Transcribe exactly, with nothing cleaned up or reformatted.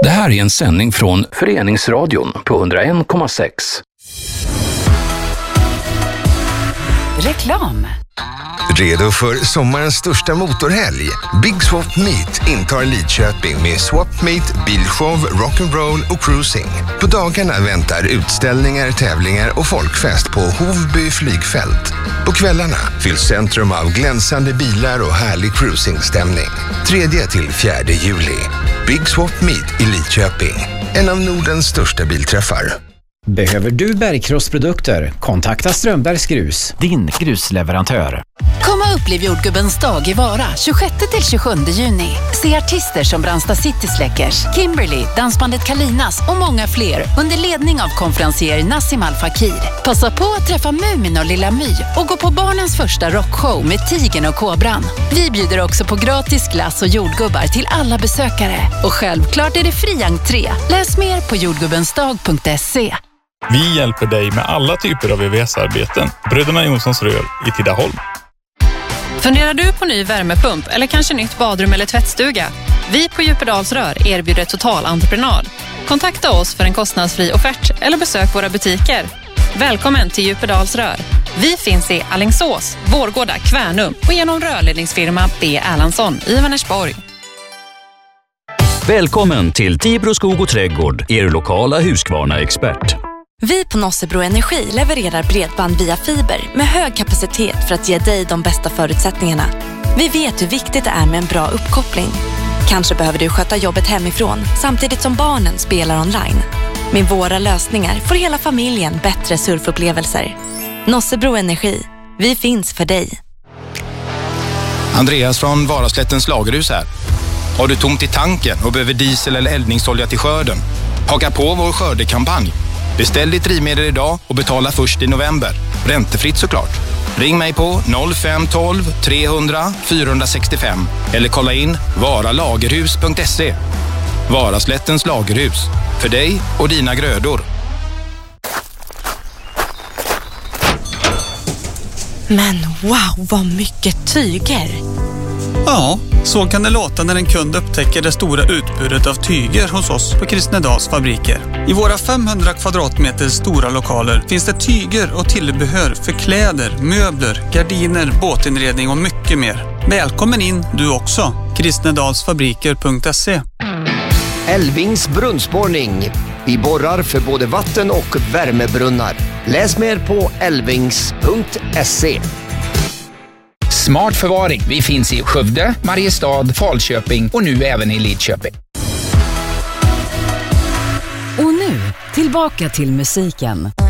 Det här är en sändning från Föreningsradion på hundra en komma sex. Reklam. Redo för sommarens största motorhelg? Big Swap Meet intar Lidköping med Swap Meet, bilshow, rock'n'roll och cruising. På dagarna väntar utställningar, tävlingar och folkfest på Hovby flygfält. På kvällarna fylls centrum av glänsande bilar och härlig cruisingstämning. tredje till fjärde juli. Big Swap Meet i Lidköping. En av Nordens största bilträffar. Behöver du bergkrossprodukter? Kontakta Strömbergs Grus, din grusleverantör. Kom och upplev Jordgubbens dag i Vara tjugosjätte till tjugosjunde juni. Se artister som Brandsta City Släckers, Kimberly, dansbandet Kalinas och många fler under ledning av konferencier Nassim Al Fakir. Passa på att träffa Mumin och Lilla My och gå på barnens första rockshow med Tigern och Kobran. Vi bjuder också på gratis glass och jordgubbar till alla besökare. Och självklart är det fri entré. Läs mer på jordgubbensdag punkt se. Vi hjälper dig med alla typer av V V S-arbeten. Bröderna Jonssons rör i Tidaholm. Funderar du på ny värmepump eller kanske nytt badrum eller tvättstuga? Vi på Djupedals Rör erbjuder total entreprenad. Kontakta oss för en kostnadsfri offert eller besök våra butiker. Välkommen till Djupedals Rör. Vi finns i Alingsås, Vårgårda, Kvärnum och genom rörledningsfirma B. Erlandsson i Vänersborg. Välkommen till Tibro skog och trädgård, er lokala Husqvarna-expert. Vi på Nossebro Energi levererar bredband via fiber med hög kapacitet för att ge dig de bästa förutsättningarna. Vi vet hur viktigt det är med en bra uppkoppling. Kanske behöver du sköta jobbet hemifrån samtidigt som barnen spelar online. Med våra lösningar får hela familjen bättre surfupplevelser. Nossebro Energi. Vi finns för dig. Andreas från Varaslättens lagerhus här. Har du tomt i tanken och behöver diesel eller eldningsolja till skörden? Haka på vår skördekampanj. Beställ ditt drivmedel idag och betala först i november. Räntefritt såklart. Ring mig på noll fem ett två tre hundra fyra sex fem eller kolla in varalagerhus punkt se. Varaslättens lagerhus. För dig och dina grödor. Men wow, vad mycket tyger! Ja, så kan det låta när en kund upptäcker det stora utbudet av tyger hos oss på Kristnedals fabriker. I våra femhundra kvadratmeter stora lokaler finns det tyger och tillbehör för kläder, möbler, gardiner, båtinredning och mycket mer. Välkommen in du också. kristnedalsfabriker punkt se. Älvings brunnsborrning. Vi borrar för både vatten- och värmebrunnar. Läs mer på älvings punkt se. Smart förvaring. Vi finns i Skövde, Mariestad, Falköping och nu även i Lidköping. Och nu, tillbaka till musiken.